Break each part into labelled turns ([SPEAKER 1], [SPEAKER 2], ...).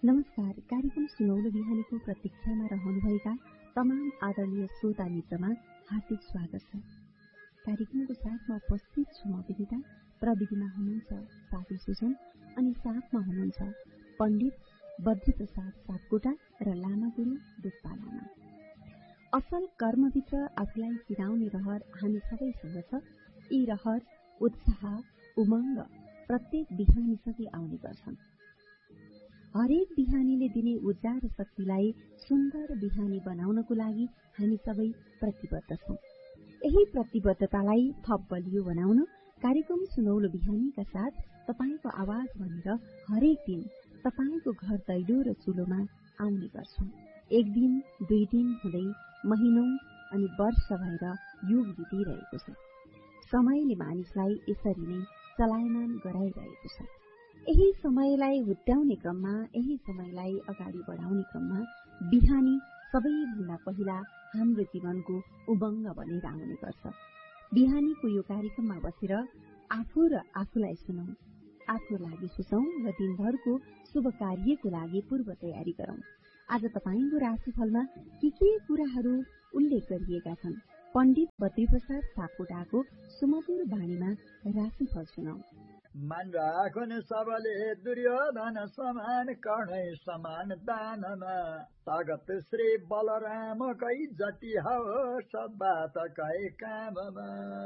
[SPEAKER 1] नमस्कार। कार्यक्रम सुनौलो बिहानीको प्रतीक्षामा रहनुभएका तमाम आदरणीय श्रोता मित्रमा हार्दिक स्वागत छ। कार्यक्रमको साथमा उपस्थित छु म विदिता, प्रविधिमा हुनुहुन्छ साथी सुजन अनि साथमा हुनुहुन्छ पण्डित बद्रीप्रसाद सापकोटा र लामा गुरु दुप्पा लामा। असल कर्मभित्र आफूलाई सिराउने रहर हामी सबैसँग छ। यी रहर, उत्साह, उमङ्ग प्रत्येक बिहानीसँगै आउने गर्छन्। हरेक बिहानीले दिने ऊर्जा र शक्तिलाई सुन्दर बिहानी बनाउनको लागि हामी सबै प्रतिबद्ध छौं। यही प्रतिबद्धतालाई थप बलियो बनाउन कार्यक्रम सुनौलो बिहानीका साथ तपाईको आवाज बनेर हरेक दिन तपाईको घर दैलो र चुलोमा आउने गर्छौं। एक दिन, 2 दिन हुँदै महिनौं अनि वर्ष भएर युग बितिरहेको छ। समयले मानिसलाई यसरी नै चलायमान गराइरहेको छ। यही समयलाई हुत्याउने क्रममा, यही समयलाई अगाडि बढाउने क्रममा बिहानी सबैभन्दा पहिला हाम्रो जीवनको उमङ्ग बनेर आउने गर्छ। बिहानीको यो कार्यक्रममा बसेर आफू र आफूलाई सुनौं, आफ्नो लागि सोचौं र दिनभरको शुभ कार्यको लागि पूर्व तयारी गरौं। आज तपाईको राशिफलमा के कुराहरू उल्लेख गरिएका छन्? पण्डित बद्रीप्रसाद सापकोटाको सुमधुर बाणीमा राशिफल सुनौं।
[SPEAKER 2] मन राखुन सबले दुर्योधन समान, कर्णै समान दानमा, तागत श्री बलराम कै जति होस् बात कै काममा,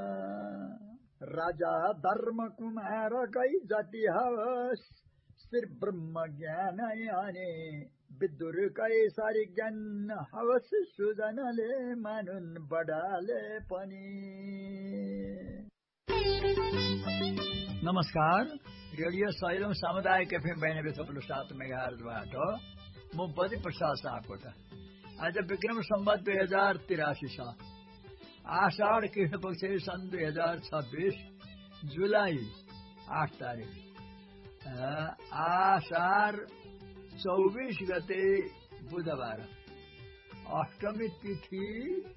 [SPEAKER 2] राजा धर्म कुमार कै जति होस् श्री ब्रह्म ज्ञान अनि, विदुर कै सारी ज्ञान होस् सुजनले मानुन बडाले पनि। नमस्कार। रेडियो सैलम सामुदायिक एफएम 92.7 मेगाहर्जबाट म बद्रीप्रसाद सापकोटा। आज विक्रम सम्वत 2083 छ। आषाढ कृष्ण पक्ष सन् 2026 जुलाई 8 तारिक। आषाढ 24 गते बुधबार, अष्टमी तिथि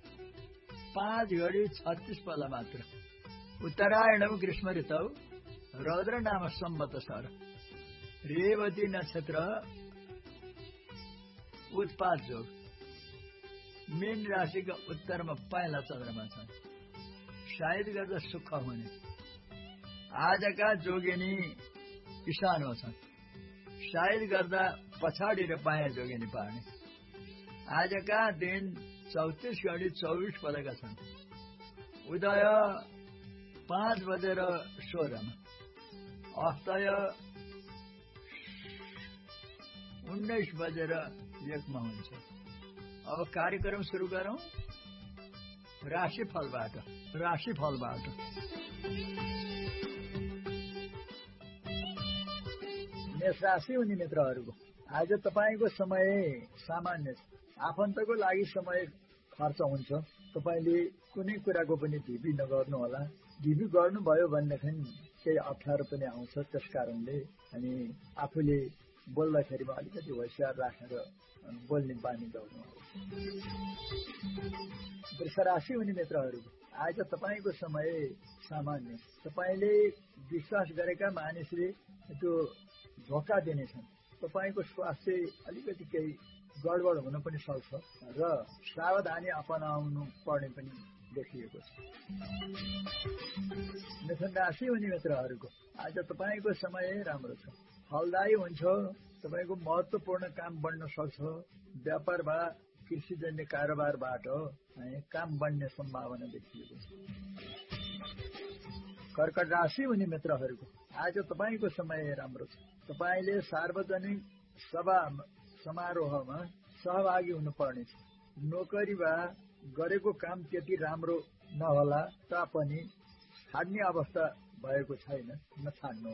[SPEAKER 2] 5:36 मात्र। उत्तरायणम ग्रीष्म ऋतौ, रौद्र नाम संवत्सर, रेवती नक्षत्र, उत्पात जोग। मीन राशिका उत्तरमा पहेँला चन्द्रमा छन्। सायद गर्दा सुख हुने। आजका जोगिनी ईशानमा छन्। सायद गर्दा पछाडि र बायाँ जोगिनी पार्ने। आजका दिन 34:24 छन्। उदय 5:16 अस्तय 19:01 हुन्छ। अब कार्यक्रम सुरु गरौं। राशिफलबाट मेष राशि हुने मित्रहरूको आज तपाईको समय सामान्य छ। आफन्तको लागि समय खर्च हुन्छ। तपाईले कुनै कुराको पनि ढिबी नगर्नु होला। ढिबी गर्नुभयो भनेदेखि केही अप्ठ्यारो पनि आउँछ। त्यसकारणले अनि आफूले बोल्दाखेरिमा अलिकति होशियार राखेर बोल्ने बानी गर्नु। वृष राशि हुने मित्रहरूको आज तपाईको समय सामान्य। तपाईले विश्वास गरेका मानिसले त्यो धोका दिनेछन्। तपाईको स्वास्थ्य अलिकति केही गडबड हुन पनि सक्छ र सावधानी अपनाउनु पर्ने पनि देखिएको छ। मिथुन राशि हुने मित्रहरूको आज तपाईको समय राम्रो छ। फलदायी हुन्छ। तपाईको महत्त्वपूर्ण काम बढ्न सक्छ। व्यापार वा कृषिजन्य कारोबारबाट काम बढ्ने सम्भावना देखिएको छ। कर्कट राशि हुने मित्रहरूको आज तपाईको समय राम्रो छ। तपाईले सार्वजनिक सभा समारोहमा सहभागी हुनुपर्नेछ। नोकरी वा गरेको काम त्यति राम्रो नहोला तापनि छाड्ने अवस्था भएको छैन, नछाड्नु।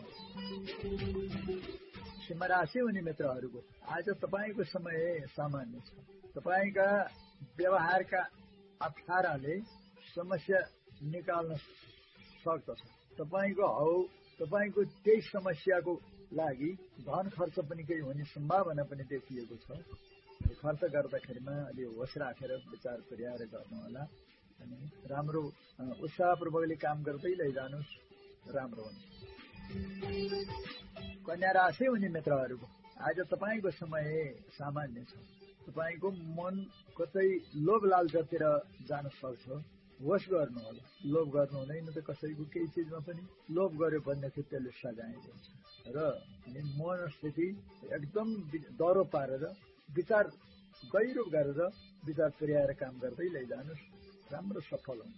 [SPEAKER 2] सिंह राशि हुने मित्रहरूको आज तपाईको समय सामान्य छ। तपाईका व्यवहारका अप्ठ्याराले समस्या निकाल्न सक्दछ। तपाईको त्यही समस्याको लागि धन खर्च पनि केही हुने सम्भावना पनि देखिएको छ। खर्च गर्दाखेरिमा अलि होस राखेर विचार पुर्याएर गर्नु होला अनि राम्रो उत्साहपूर्वकले काम गर्दै लैजानुस्, राम्रो हुन्छ। कन्या राशि हुने मित्रहरूको आज तपाईँको समय सामान्य छ। तपाईँको मन कतै लोभ लालचतिर जान सक्छ, होस् गर्नु होला। लोभ गर्नु हुँदैन त कसैको केही चिजमा पनि। लोभ गर्यो भनेदेखि त्यसले सजाय दिन्छ र मनस्थिति एकदम डह्रो पारेर विचार गहिरो गरेर विचार पुर्याएर काम गर्दै लैजानुहोस्, राम्रो सफल हुन्छ।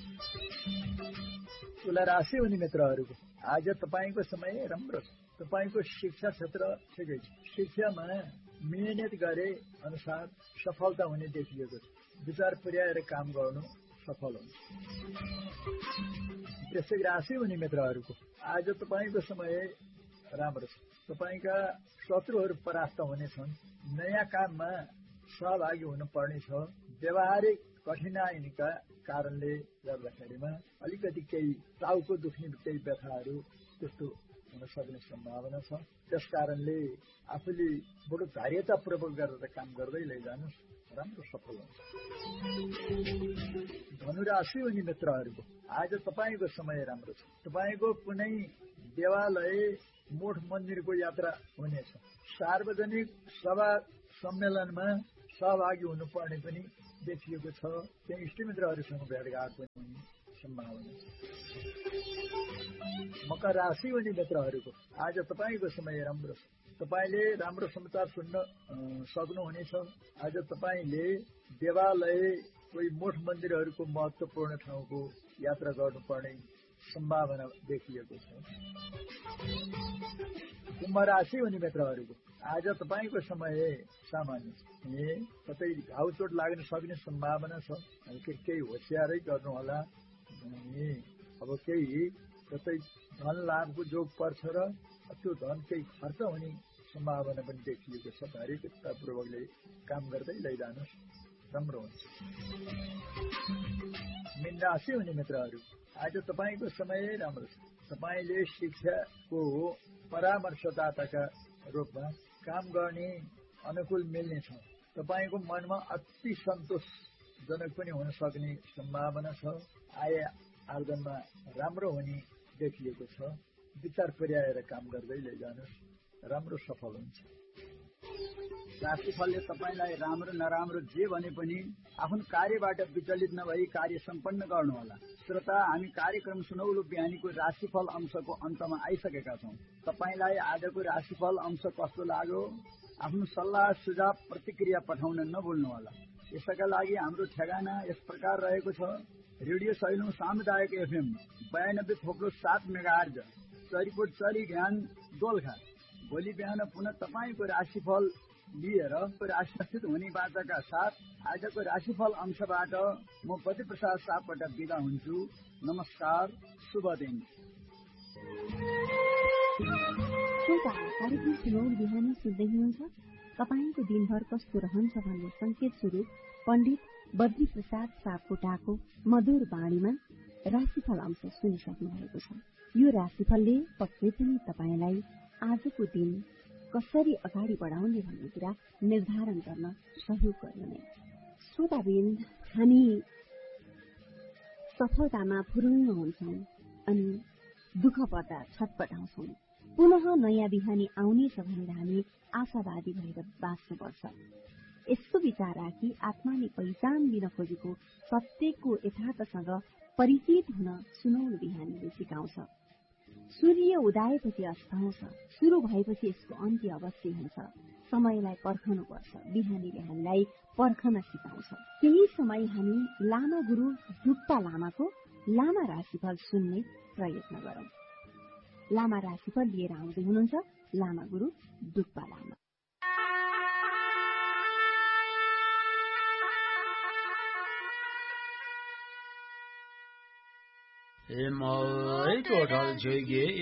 [SPEAKER 2] तुला राशि हुने मित्रहरूको आज तपाईँको समय राम्रो छ। तपाईँको शिक्षा क्षेत्र ठिकै छ। शिक्षामा मेहनत गरे अनुसार सफलता हुने देखिएको छ। विचार पुर्याएर काम गर्नु सफल हुन्छ। वृश्चिक राशि हुने मित्रहरूको आज तपाईँको समय राम्रो छ। तपाईँका शत्रुहरू परास्त हुनेछन्। नयाँ काममा सहभागी हुनुपर्ने छ। व्यावहारिक कठिनाइका कारणले गर्दाखेरिमा अलिकति केही टाउको दुख्ने केही व्यथाहरू त्यस्तो हुन सक्ने सम्भावना छ। त्यस कारणले आफूले बडो धैर्यतापूर्वक गरेर काम गर्दै लैजानुहोस्, राम्रो सफल हुन्छ। धनुराशि हुने मित्रहरूको आज तपाईँको समय राम्रो छ। तपाईँको कुनै देवालय मठ मन्दिरको यात्रा हुनेछ। सार्वजनिक सभा सम्मेलनमा सहभागी हुनुपर्ने पनि देखिएको छ। त्यही इष्टमित्रहरूसँग भेटघाट पनि हुने सम्भावना छ। मकर राशि हुने मित्रहरूको आज तपाईँको समय राम्रो छ। तपाईँले राम्रो समाचार सुन्न सक्नुहुनेछ। आज तपाईँले देवालय कोही मठ मन्दिरहरूको महत्त्वपूर्ण ठाउँको यात्रा गर्नुपर्ने सम्भावना देखिएको छ। कुम्भ राशि हुने मित्रहरूको आज तपाईँको समय सामान्य छ। कतै घाउचोट लाग्न सक्ने सम्भावना छ। केही होसियारै गर्नुहोला। अब केही कतै धन लाभको जोग पर्छ र त्यो धन केही खर्च हुने सम्भावना पनि देखिएको छ। धैर्यतापूर्वकले काम गर्दै लैजानुहोस्, राम्रो हुन्छ। मीन राशि हुने मित्रहरू आज तपाईँको समय राम्रो छ। तपाईँले शिक्षाको परामर्शदाताका रूपमा काम गर्ने अनुकूल मिल्नेछ। तपाईँको मनमा अति सन्तोषजनक पनि हुन सक्ने सम्भावना छ। आय आर्जनमा राम्रो हुने देखिएको छ। विचार पुर्याएर काम गर्दै लैजानुहोस्, राम्रो सफल हुन्छ।
[SPEAKER 3] राशिफलले तपाईँलाई राम्रो नराम्रो जे भने पनि आफ्नो कार्यबाट विचलित नभई कार्य सम्पन्न गर्नुहोला। श्रोता, हामी कार्यक्रम सुनौलो बिहानीको राशिफल अंशको अन्तमा आइसकेका छौँ। तपाईँलाई आजको राशिफल अंश कस्तो लाग्यो? आफ्नो सल्लाह सुझाव प्रतिक्रिया पठाउन नभुल्नुहोला। यसका लागि हाम्रो ठेगाना यस प्रकार रहेको छ। रेडियो सैलुङ सामुदायिक FM 92.7 मेगाहर्ज, चरीकोट चरी ध्यान दोलखा। भोलि बिहान पुनः तपाईँको राशिफल लिएर राशिस्थित हुने बाचाका साथ आजको राशिफल अंशबाट म पतिप्रसाद सापकोटा बिदा हुन्छु। नमस्कार, शुभ दिन।
[SPEAKER 1] कार्यक्रम सुनौल बिहानी सुन्दै हुनुहुन्छ। तपाईँको दिनभर कस्तो रहन्छ भन्ने संकेत स्वरूप पण्डित बद्री प्रसाद सापकोटाको मधुर बाणीमा राशिफल अंश सुनिसक्नु भएको छ। यो राशिफलले पक्कै पनि तपाईँलाई आजको दिन कसरी अगाडि बढाउने भन्ने कुरा निर्धारण गर्न सहयोग गर्नु नै। श्रोताबिन, हामी सफलतामा फुरुङ्ग हुन्छौँ अनि दुःख पर्दा छटपटाउँछौँ। पुनः नयाँ बिहानी आउनेछ भनेर हामी आशावादी भएर बाँच्नुपर्छ। यस्तो विचार राखी आत्माले पहिचान दिन खोजेको सत्यको यथार्थसँग परिचित हुन सुनौलो बिहानीले सिकाउँछ। सूर्य उदाएपछि अस्ताउँछ, सुरु भएपछि यसको अन्त्य अवश्य हुन्छ। समयलाई पर्खनुपर्छ। बिहानीले हामीलाई पर्खन सिकाउँछ। केही समय हामी लामा गुरु डुक्पा लामाको लामा राशिफल सुन्ने प्रयत्न गरौं। लामा राशिफल लिएर आउँदै हुनुहुन्छ लामा गुरु डुक्पा लामा।
[SPEAKER 4] Em ơi, tôi thật sự